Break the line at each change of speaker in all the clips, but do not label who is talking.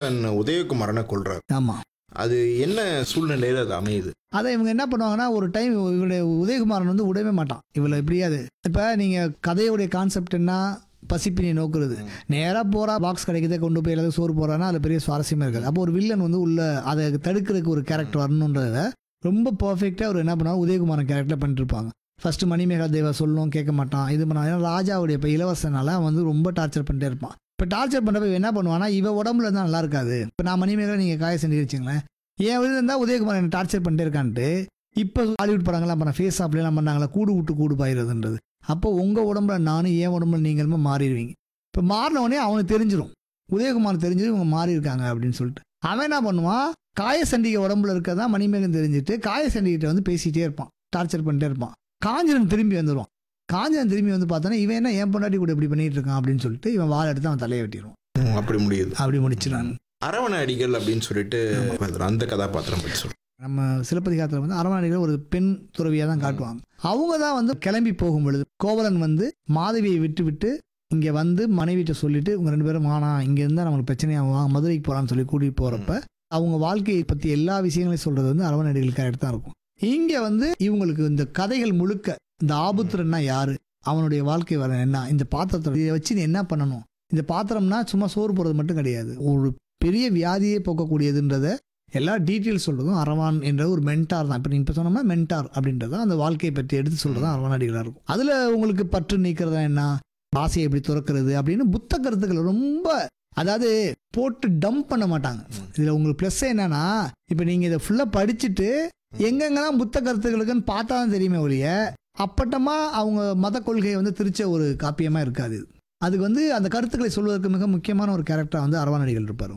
கோவலன் உதயகுமாரனை கொல்றாரு.
ஆமா,
அது என்ன சூழ்நிலையில அது அமையுது?
அதை இவங்க என்ன பண்ணுவாங்கன்னா, ஒரு டைம் இவருடைய உதயகுமாரன் வந்து விடவே மாட்டான் இவளை எப்படியாது. இப்போ நீங்கள் கதையுடைய கான்செப்ட் என்ன, பசிப்பினை நோக்குறது. நேராக போகிறா, பாக்ஸ் கிடைக்கிறத கொண்டு போய் எல்லாத்தையும் சோறு போகிறான்னா அதில் பெரிய சுவாரஸ்யமாக இருக்காது. அப்போ ஒரு வில்லன் வந்து உள்ள அதை தடுக்கிறதுக்கு ஒரு கேரக்டர் வரணுன்றத ரொம்ப பர்ஃபெக்டாக அவர் என்ன பண்ணுவாங்க, உதயகுமாரன் கேரக்டர் பண்ணிட்டு இருப்பாங்க. ஃபர்ஸ்ட் மணிமேகலா தேவா சொல்லணும், கேட்க மாட்டான், இது பண்ணான். ஏன்னா ராஜாவுடைய இப்போ இலவசனால அவன் வந்து ரொம்ப டார்ச்சர் பண்ணிட்டே இருப்பான். இப்போ டார்ச்சர் பண்ணுறப்ப என்ன பண்ணுவான்னா, இவ உடம்புல இருந்தால் நல்லா இருக்காது. இப்போ நான் மணிமேகலா நீங்கள் காய செஞ்சு வச்சுங்களேன், என் விழுந்து இருந்தால் உதயகுமார் என்ன டார்ச்சர் பண்ணிட்டே இருக்கான்ட்டு இப்போ ஹாலிவுட் படங்கள்லாம் பண்ண ஃபேஸ் ஆப்லாம் பண்ணாங்களா, கூடு விட்டு கூடு பாயிருதுன்றது. அப்போ உங்கள் உடம்புல நானும் என் உடம்புல நீங்களுமே மாறிடுவீங்க. இப்போ மாறினவொடனே அவனுக்கு தெரிஞ்சிடும், உதயகுமார் தெரிஞ்சிடும் இவங்க மாறி இருக்காங்க அப்படின்னு சொல்லிட்டு. அவன் என்ன பண்ணுவான், காயசண்டிகை உடம்புல இருக்கதான் மணிமேகன் தெரிஞ்சுட்டு காயசண்டிகிட்ட வந்து பேசிகிட்டே இருப்பான், டார்ச்சர் பண்ணிட்டே இருப்பான். காஞ்சனன் திரும்பி வந்துடுவான். காஞ்சனன் திரும்பி வந்து பார்த்தோன்னா இவன் என்ன என் பொண்டாட்டி கூட இப்படி பண்ணிட்டு இருக்கான் அப்படின்னு சொல்லிட்டு இவன் வாழை எடுத்து அவன் தலையை வெட்டிடுவான்.
அப்படி முடியுது,
அப்படி முடிச்சிடான்.
அரவண அடிகள் அப்படின்னு சொல்லிட்டு அந்த கதாபாத்திரம் பற்றி சொல்றேன்.
நம்ம சிலப்பதிகாரத்தில் வந்து அரவண அடிகள் ஒரு பெண் துறவியாக தான் காட்டுவாங்க. அவங்க தான் வந்து கிளம்பி போகும் பொழுது கோவலன் வந்து மாதவியை விட்டு விட்டு இங்கே வந்து மனைவிட்ட சொல்லிட்டு இவங்க 2 பேரும் ஆனா இங்கே இருந்தால் நம்மளுக்கு பிரச்சனையாக மதுரைக்கு போகலான்னு சொல்லி கூட்டிகிட்டு போகிறப்ப அவங்க வாழ்க்கையை பற்றி எல்லா விஷயங்களையும் சொல்கிறது வந்து அரவண அடிகள் கேரக்டர் தான் இருக்கும். இங்கே வந்து இவங்களுக்கு இந்த கதைகள் முழுக்க இந்த ஆபுத்திரன்னா யாரு, அவனுடைய வாழ்க்கை வர என்ன, இந்த பாத்திரத்தை இதை வச்சு நீ என்ன பண்ணணும், இந்த பாத்திரம்னா சும்மா சோறு போடுறது மட்டும் கிடையாது, ஒரு பெரிய வியாதியை போக்கக்கூடியதுன்றத எல்லா டீட்டெயில்ஸ் சொல்கிறதும் அரவான் என்ற ஒரு மென்டார் தான். இப்போ நீங்கள் இப்போ சொன்னோம்னா மென்டார் அப்படின்றத அந்த வாழ்க்கையை பற்றி எடுத்து சொல்கிறதா அரவான் அடிகளாக இருக்கும். அதில் உங்களுக்கு பற்று நீக்கிறதா என்ன, ஆசையை எப்படி துறக்கிறது அப்படின்னு புத்த கருத்துக்களை ரொம்ப, அதாவது போட்டு டம்ப் பண்ண மாட்டாங்க. இதில் உங்களுக்கு ப்ளஸ் என்னன்னா, இப்போ நீங்கள் இதை ஃபுல்லாக படிச்சுட்டு எங்கெங்கெல்லாம் புத்த கருத்துக்களுக்குன்னு பார்த்தா தான் தெரியுமே ஒழிய அப்பட்டமாக அவங்க மத கொள்கையை வந்து திரிச்ச ஒரு காப்பியமாக இருக்காது. அதுக்கு வந்து அந்த கருத்துக்களை சொல்வதற்கு மிக முக்கியமான ஒரு கேரக்டராக வந்து அரவான் அடிகள் இருப்பார்.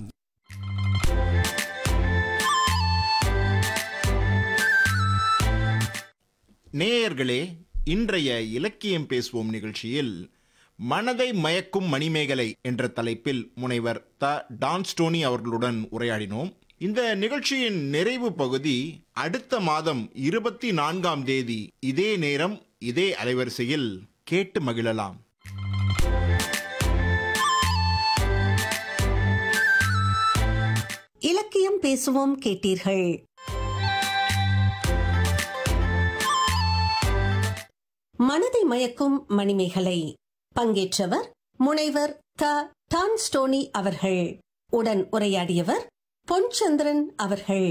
நேயர்களே, இன்றைய இலக்கியம் பேசுவோம் நிகழ்ச்சியில் மனதை மயக்கும் மணிமேகலை என்ற தலைப்பில் முனைவர் டான் ஸ்டோனி அவர்களுடன் உரையாடினோம். இந்த நிகழ்ச்சியின் நிறைவு பகுதி அடுத்த மாதம் 24ஆம் தேதி இதே நேரம் இதே அலைவரிசையில் கேட்டு மகிழலாம்.
இலக்கியம் பேசுவோம் கேட்டீர்கள். மனதை மயக்கும் மணிமேகலை. பங்கேற்றவர் முனைவர் டான் ஸ்டோனி அவர்கள். உடன் உரையாடியவர் பொன்சந்திரன் அவர்கள்.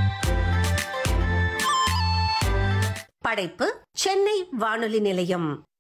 படைப்பு சென்னை வானொலி நிலையம்.